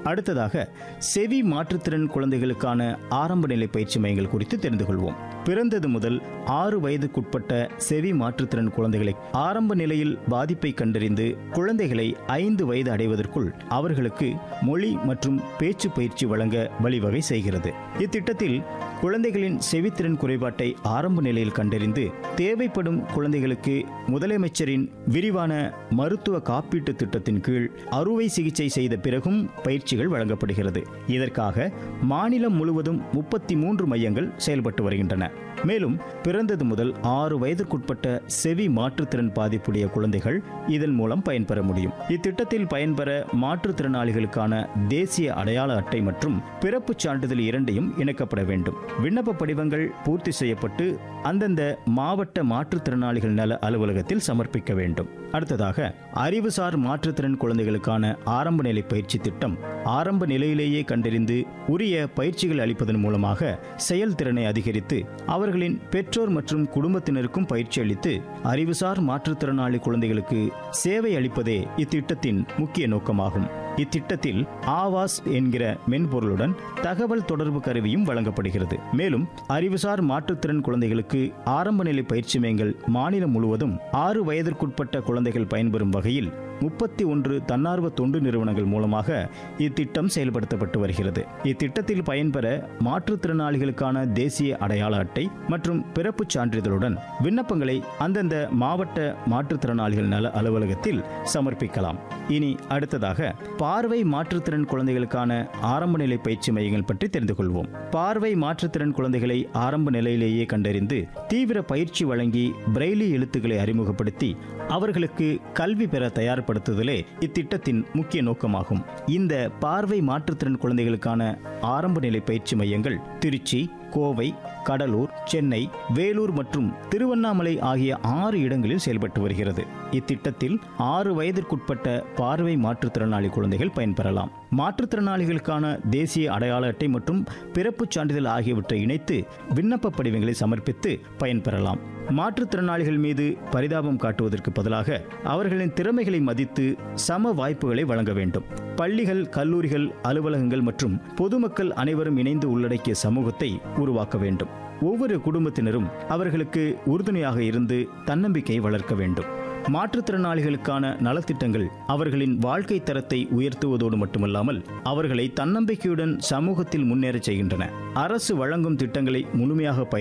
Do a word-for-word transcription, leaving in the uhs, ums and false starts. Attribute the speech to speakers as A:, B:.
A: அடுத்ததாக செவி மாற்றுத்திறன் குழந்தைகளுக்கான ஆரம்ப நிலை பயிற்சி மையங்கள் குறித்து தெரிந்து கொள்வோம். பிறந்தது முதல் ஆறு வயதுக்குட்பட்ட செவி மாற்றுத்திறன் குழந்தைகளை ஆரம்ப நிலையில் பாதிப்பை கண்டறிந்து குழந்தைகளை ஐந்து வயது அடைவதற்குள் அவர்களுக்கு மொழி மற்றும் பேச்சு பயிற்சி வழங்க வழிவகை செய்கிறது. இத்திட்டத்தில் குழந்தைகளின் செவித்திறன் குறைபாட்டை ஆரம்ப நிலையில் கண்டறிந்து தேவைப்படும் குழந்தைகளுக்கு முதலமைச்சரின் விரிவான மருத்துவ காப்பீட்டு திட்டத்தின் கீழ் அறுவை சிகிச்சை செய்த பிறகும் பயிற்சிகள் வழங்கப்படுகிறது. இதற்காக மாநிலம் முழுவதும் முப்பத்தி மூன்று மையங்கள் செயல்பட்டு வருகின்றன. மேலும் பிறந்தது முதல் ஆறு வயதுக்குட்பட்ட செவி மாற்றுத்திறன் பாதிப்புடைய குழந்தைகள் இதன் மூலம் பயன்பெற முடியும். இத்திட்டத்தில் பயன்பெற மாற்றுத்திறனாளிகளுக்கான தேசிய அடையாள அட்டை மற்றும் பிறப்புச் சான்றிதழ் இரண்டையும் இணைக்கப்பட வேண்டும். விண்ணப்ப படிவங்கள் பூர்த்தி செய்யப்பட்டு அந்தந்த மாவட்ட மாற்றுத்திறனாளிகள் நல அலுவலகத்தில் சமர்ப்பிக்க வேண்டும். அடுத்ததாக அறிவுசார் மாற்றுத்திறன் குழந்தைகளுக்கான ஆரம்ப நிலை பயிற்சி திட்டம் ஆரம்ப நிலையிலேயே கண்டறிந்து உரிய பயிற்சிகள் அளிப்பதன் மூலமாக செயல்திறனை அதிகரித்து அவர்களின் பெற்றோர் மற்றும் குடும்பத்தினருக்கும் பயிற்சி அளித்து அறிவுசார் மாற்றுத்திறனாளி குழந்தைகளுக்கு சேவை அளிப்பதே இத்திட்டத்தின் முக்கிய நோக்கமாகும். இத்திட்டத்தில் ஆவாஸ் என்கிற மென்பொருளுடன் தகவல் தொடர்பு கருவியும் வழங்கப்படுகிறது. மேலும் அறிவுசார் மாற்றுத்திறன் குழந்தைகளுக்கு ஆரம்ப நிலை பயிற்சி மையங்கள் மாநிலம் முழுவதும் ஆறு வயதிற்குட்பட்ட குழந்தைகள் பயன்பெறும் வகையில் முப்பத்தி ஒன்று தன்னார்வ தொண்டு நிறுவனங்கள் மூலமாக இத்திட்டம் செயல்படுத்தப்பட்டு வருகிறது. இத்திட்டத்தில் பயன்பெற மாற்றுத்திறனாளிகளுக்கான தேசிய அடையாள அட்டை மற்றும் பிறப்புச் சான்றிதழுடன் விண்ணப்பங்களை அந்தந்த மாவட்ட மாற்றுத்திறனாளிகள் நல அலுவலகத்தில் சமர்ப்பிக்கலாம். இனி அடுத்ததாக பார்வை மாற்றுத்திறன் குழந்தைகளுக்கான ஆரம்ப நிலை பயிற்சி மையங்கள் பற்றி தெரிந்து கொள்வோம். பார்வை மாற்றுத்திறன் குழந்தைகளை ஆரம்ப நிலையிலேயே கண்டறிந்து தீவிர பயிற்சி வழங்கி பிரெய்லி எழுத்துக்களை அறிமுகப்படுத்தி அவர்களுக்கு கல்வி பெற தயார்படுத்துதலே இத்திட்டத்தின் முக்கிய நோக்கமாகும். இந்த பார்வை மாற்றுத்திறன் குழந்தைகளுக்கான ஆரம்ப நிலை பயிற்சி மையங்கள் திருச்சி, கோவை, கடலூர், சென்னை, வேலூர் மற்றும் திருவண்ணாமலை ஆகிய ஆறு இடங்களில் செயல்பட்டு வருகிறது. இத்திட்டத்தில் ஆறு வயதிற்குட்பட்ட பார்வை மாற்றுத்திறனாளி குழந்தைகள் பயன்பெறலாம். மாற்றுத்திறனாளிகளுக்கான தேசிய அடையாள அட்டை மற்றும் பிறப்புச் சான்றிதழ் ஆகியவற்றை இணைத்து விண்ணப்ப படிவங்களை சமர்ப்பித்து பயன்பெறலாம். மாற்றுத்திறனாளிகள் மீது பரிதாபம் காட்டுவதற்கு பதிலாக அவர்களின் திறமைகளை மதித்து சம வாய்ப்புகளை வழங்க வேண்டும். பள்ளிகள், கல்லூரிகள், அலுவலகங்கள் மற்றும் பொதுமக்கள் அனைவரும் இணைந்து உள்ளடக்கிய சமூகத்தை உருவாக்க வேண்டும். ஒவ்வொரு குடும்பத்தினரும் அவர்களுக்கு உறுதுணையாக இருந்து தன்னம்பிக்கை வளர்க்க வேண்டும். மாற்றுத்திறனாளிகளுக்கான நலத்திட்டங்கள் அவர்களின் வாழ்க்கை தரத்தை உயர்த்துவதோடு மட்டுமல்லாமல் அவர்களை தன்னம்பிக்கையுடன் சமூகத்தில் முன்னேற செய்கின்றன. அரசு வழங்கும் திட்டங்களை முழுமையாக